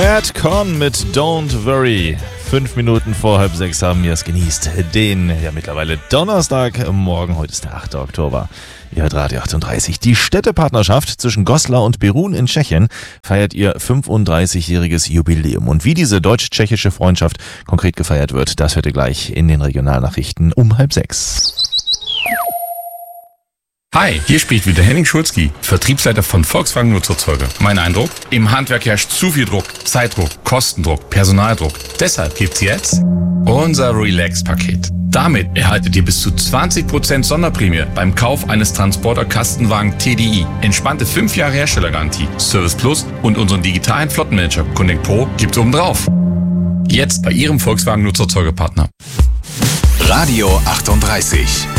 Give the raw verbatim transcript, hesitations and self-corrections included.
Matt Con mit Don't Worry. Fünf Minuten vor halb sechs haben wir es genießt. Den, ja mittlerweile Donnerstag, morgen, heute ist der achte Oktober. Ihr hört Radio achtunddreißig. Die Städtepartnerschaft zwischen Goslar und Berun in Tschechien feiert ihr fünfunddreißigjähriges Jubiläum. Und wie diese deutsch-tschechische Freundschaft konkret gefeiert wird, das hört ihr gleich in den Regionalnachrichten um halb sechs. Hi, hier spricht wieder Henning Schulzki, Vertriebsleiter von Volkswagen Nutzerzeuger. Mein Eindruck? Im Handwerk herrscht zu viel Druck, Zeitdruck, Kostendruck, Personaldruck. Deshalb gibt's jetzt unser Relax-Paket. Damit erhaltet ihr bis zu zwanzig Prozent Sonderprämie beim Kauf eines Transporter-Kastenwagen T D I. Entspannte fünf Jahre Herstellergarantie, Service Plus und unseren digitalen Flottenmanager Connect Pro gibt's obendrauf. Jetzt bei Ihrem Volkswagen Nutzerzeugerpartner. Radio achtunddreißig.